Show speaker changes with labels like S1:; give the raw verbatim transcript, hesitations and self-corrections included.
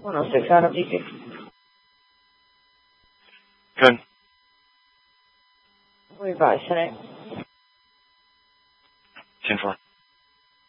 S1: one oh six, Adam, D C.
S2: Good.
S1: Revise, ten eight.
S2: ten four.